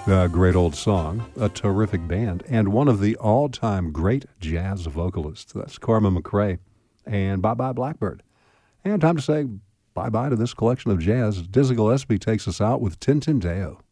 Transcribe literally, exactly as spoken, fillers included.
A great old song, a terrific band, and one of the all-time great jazz vocalists. That's Carmen McRae and Bye Bye Blackbird. And time to say bye-bye to this collection of jazz. Dizzy Gillespie takes us out with Tintin Deo.